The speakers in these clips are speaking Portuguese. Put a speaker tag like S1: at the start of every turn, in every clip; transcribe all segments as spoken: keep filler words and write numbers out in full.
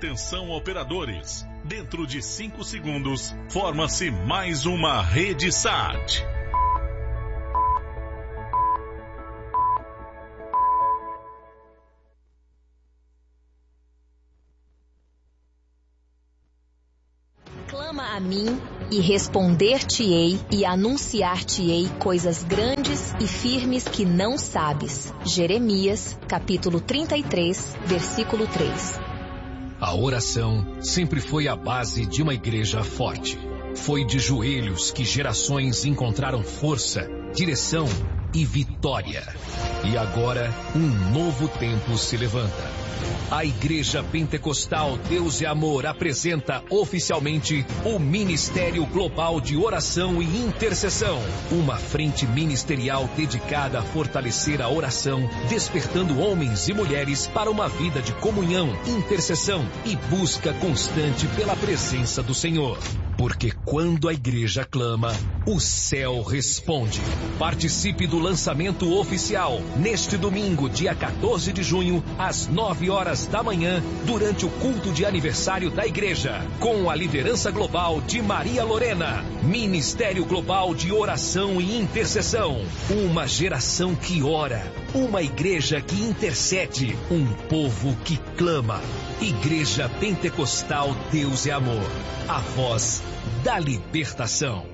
S1: Atenção, operadores. Dentro de cinco segundos, forma-se mais uma Rede Sat.
S2: Clama a mim e responder-te-ei e anunciar-te-ei coisas grandes e firmes que não sabes. Jeremias, capítulo trinta e três, versículo três.
S3: A oração sempre foi a base de uma igreja forte. Foi de joelhos que gerações encontraram força, direção e vitória. E agora, um novo tempo se levanta. A Igreja Pentecostal Deus e Amor apresenta oficialmente o Ministério Global de Oração e Intercessão. Uma frente ministerial dedicada a fortalecer a oração, despertando homens e mulheres para uma vida de comunhão, intercessão e busca constante pela presença do Senhor. Porque quando a igreja clama, o céu responde. Participe do lançamento oficial neste domingo, dia quatorze de junho, às nove horas da manhã, durante o culto de aniversário da igreja, com a liderança global de Maria Lorena. Ministério Global de Oração e Intercessão. Uma geração que ora, uma igreja que intercede, um povo que clama. Igreja Pentecostal Deus é Amor. A voz da libertação.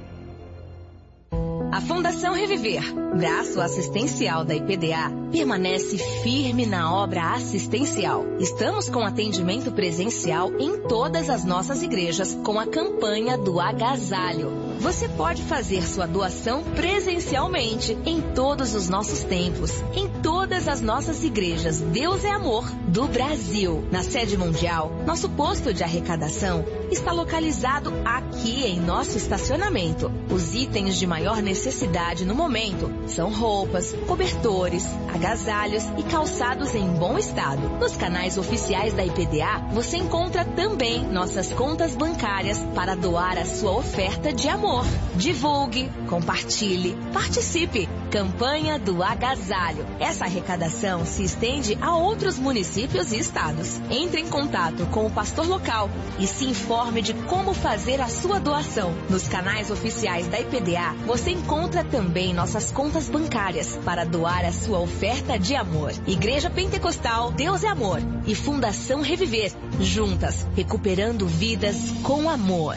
S2: A Fundação Reviver, braço assistencial da I P D A, permanece firme na obra assistencial. Estamos com atendimento presencial em todas as nossas igrejas com a campanha do agasalho. Você pode fazer sua doação presencialmente em todos os nossos templos, em todas as nossas igrejas Deus é Amor do Brasil. Na sede mundial, nosso posto de arrecadação está localizado aqui em nosso estacionamento. Os itens de maior necessidade no momento são roupas, cobertores, agasalhos e calçados em bom estado. Nos canais oficiais da I P D A, você encontra também nossas contas bancárias para doar a sua oferta de amor. Divulgue, compartilhe, participe. Campanha do Agasalho. Essa arrecadação se estende a outros municípios e estados. Entre em contato com o pastor local e se informe de como fazer a sua doação. Nos canais oficiais da I P D A, você encontra também nossas contas bancárias para doar a sua oferta de amor. Igreja Pentecostal Deus é Amor e Fundação Reviver. Juntas, recuperando vidas com amor.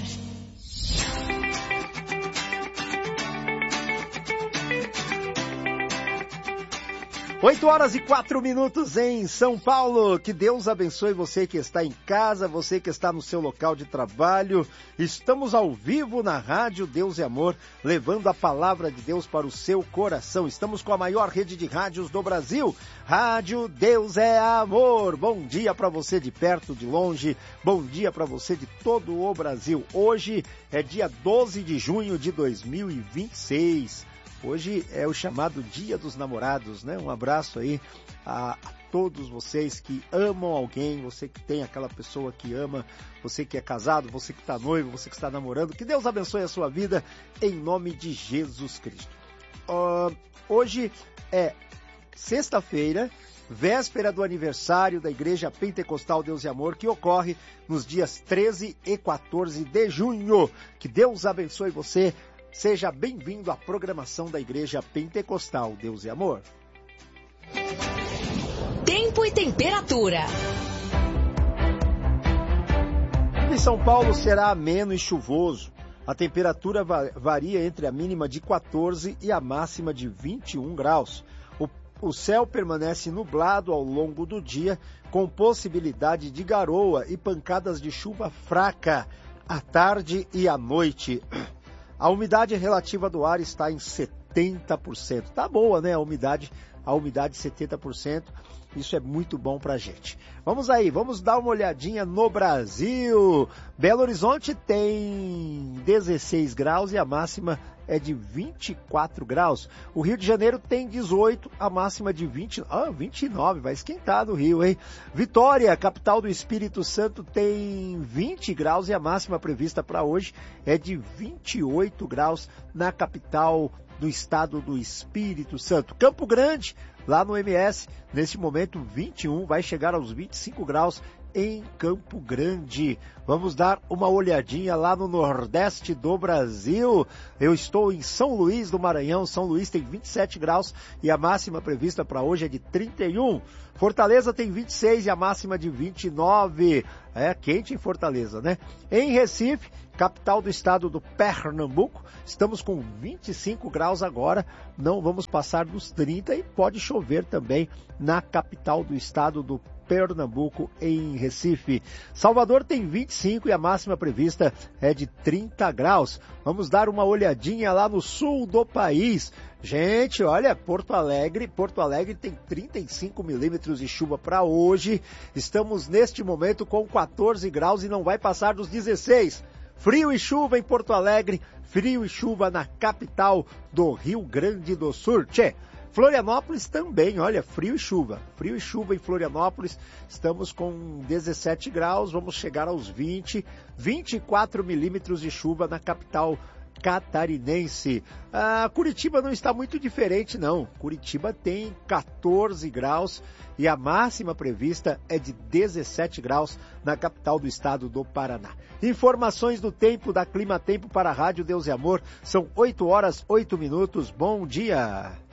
S4: oito horas e quatro minutos em São Paulo. Que Deus abençoe você que está em casa, você que está no seu local de trabalho. Estamos ao vivo na Rádio Deus e Amor, levando a palavra de Deus para o seu coração. Estamos com a maior rede de rádios do Brasil, Rádio Deus é Amor. Bom dia para você de perto, de longe. Bom dia para você de todo o Brasil. Hoje é dia doze de junho de dois mil e vinte e seis. Hoje é o chamado Dia dos Namorados, né? Um abraço aí a, a todos vocês que amam alguém, você que tem aquela pessoa que ama, você que é casado, você que está noivo, você que está namorando. Que Deus abençoe a sua vida em nome de Jesus Cristo. Uh, hoje é sexta-feira, véspera do aniversário da Igreja Pentecostal Deus e Amor, que ocorre nos dias treze e quatorze de junho. Que Deus abençoe você. Seja bem-vindo à programação da Igreja Pentecostal Deus e Amor.
S2: Tempo e temperatura.
S4: Em São Paulo será ameno e chuvoso. A temperatura varia entre a mínima de quatorze e a máxima de vinte e um graus. O, o céu permanece nublado ao longo do dia, com possibilidade de garoa e pancadas de chuva fraca à tarde e à noite. A umidade relativa do ar está em setenta por cento. Tá boa, né? A umidade, a umidade setenta por cento. Isso é muito bom pra gente. Vamos aí, vamos dar uma olhadinha no Brasil. Belo Horizonte tem dezesseis graus e a máxima é de vinte e quatro graus. O Rio de Janeiro tem dezoito, a máxima de vinte, ah, vinte e nove, vai esquentar no Rio, hein? Vitória, capital do Espírito Santo, tem vinte graus e a máxima prevista para hoje é de vinte e oito graus na capital do estado do Espírito Santo. Campo Grande, lá no M S, neste momento vinte e um, vai chegar aos vinte e cinco graus em Campo Grande. Vamos dar uma olhadinha lá no Nordeste do Brasil. Eu estou em São Luís do Maranhão. São Luís tem vinte e sete graus e a máxima prevista para hoje é de trinta e um. Fortaleza tem vinte e seis e a máxima de vinte e nove. É quente em Fortaleza, né? Em Recife, capital do estado do Pernambuco, estamos com vinte e cinco graus agora. Não vamos passar dos trinta e pode chover também na capital do estado do Pernambuco, em Recife. Salvador tem vinte e cinco e a máxima prevista é de trinta graus. Vamos dar uma olhadinha lá no sul do país. Gente, olha, Porto Alegre, Porto Alegre tem trinta e cinco milímetros de chuva para hoje. Estamos neste momento com quatorze graus e não vai passar dos dezesseis. Frio e chuva em Porto Alegre, frio e chuva na capital do Rio Grande do Sul. Tchê. Florianópolis também, olha, frio e chuva. Frio e chuva em Florianópolis, estamos com dezessete graus, vamos chegar aos vinte, vinte e quatro milímetros de chuva na capital catarinense. Ah, Curitiba não está muito diferente, não. Curitiba tem quatorze graus e a máxima prevista é de dezessete graus na capital do estado do Paraná. Informações do tempo da Clima Tempo para a Rádio Deus e Amor. São oito horas, oito minutos. Bom dia!